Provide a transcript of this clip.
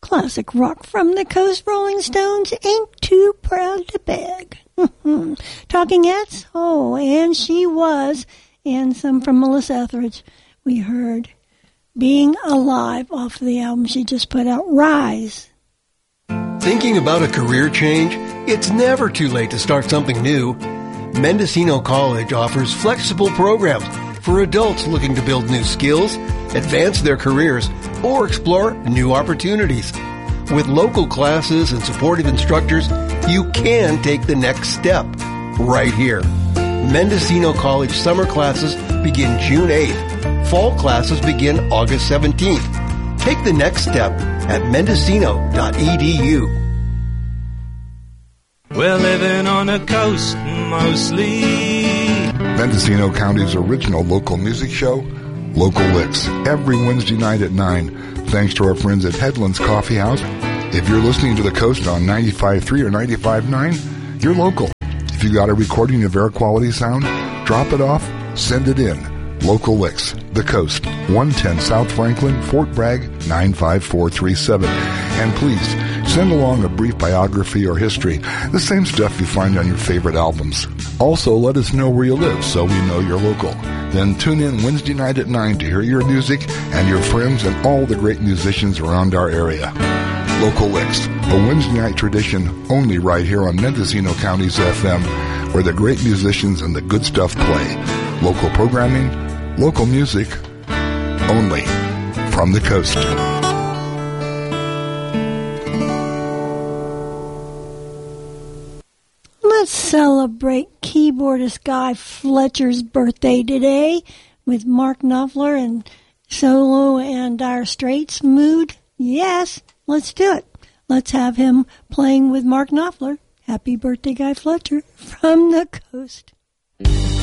classic rock from the coast. Rolling Stones, Ain't Too Proud to Beg. Talking Heads, oh, and She Was, and some from Melissa Etheridge. We heard Being Alive off the album she just put out, Rise. Thinking about a career change? It's never too late to start something new. Mendocino College offers flexible programs for adults looking to build new skills, advance their careers, or explore new opportunities. With local classes and supportive instructors, you can take the next step right here. Mendocino College summer classes begin June 8th. Fall classes begin August 17th. Take the next step at mendocino.edu. We're living on the coast mostly. Mendocino County's original local music show, Local Licks, every Wednesday night at 9, thanks to our friends at Headlands Coffee House. If you're listening to the coast on 95.3 or 95.9, you're local. If you got a recording of air quality sound, drop it off, send it in. Local Licks, the coast, 110 South Franklin, Fort Bragg, 95437. And please, send along a brief biography or history, the same stuff you find on your favorite albums. Also, let us know where you live so we know you're local. Then tune in Wednesday night at 9 to hear your music and your friends and all the great musicians around our area. Local Licks, a Wednesday night tradition only right here on Mendocino County's FM, where the great musicians and the good stuff play. Local programming, local music, only from the coast. Let's celebrate keyboardist Guy Fletcher's birthday today with Mark Knopfler and solo and Dire Straits. Mood? Yes, let's do it. Let's have him playing with Mark Knopfler. Happy birthday, Guy Fletcher, from the coast.